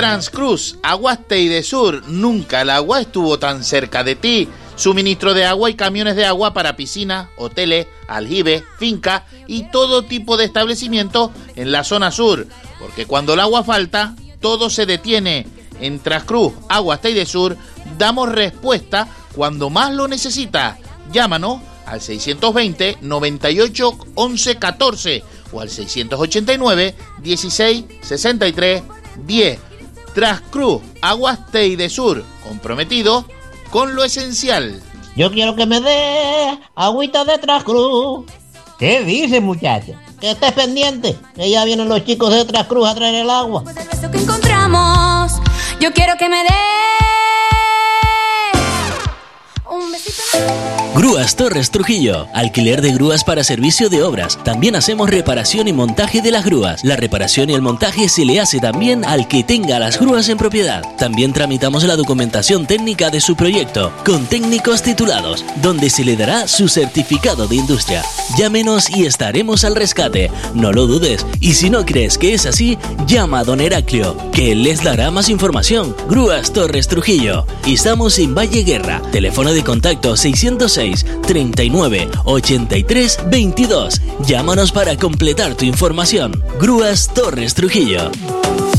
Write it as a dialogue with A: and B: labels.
A: Transcruz, Aguas Teidesur, nunca el agua estuvo tan cerca de ti. Suministro de agua y camiones de agua para piscinas, hoteles, aljibes, fincas y todo tipo de establecimientos en la zona sur. Porque cuando el agua falta, todo se detiene. En Transcruz, Aguas Teidesur, damos respuesta cuando más lo necesitas. Llámanos al 620 98 11 14 o al 689 16 63 10. Transcruz, Aguas Teidesur, comprometido con lo esencial.
B: Yo quiero que me dé agüita de Transcruz.
C: ¿Qué dices, muchacho?
B: Que estés pendiente, que ya vienen los chicos de Transcruz a traer el agua.
D: Pues el beso que encontramos, yo quiero que me dé un besito.
E: Grúas Torres Trujillo, alquiler de grúas para servicio de obras. También hacemos reparación y montaje de las grúas. La reparación y el montaje se le hace también al que tenga las grúas en propiedad. También tramitamos la documentación técnica de su proyecto, con técnicos titulados, donde se le dará su certificado de industria. Llámenos y estaremos al rescate, no lo dudes. Y si no crees que es así, llama a don Heraclio, que él les dará más información. Grúas Torres Trujillo. Estamos en Valle Guerra. Teléfono de contacto 606 39 83 22. Llámanos para completar tu información. Grúas Torres Trujillo.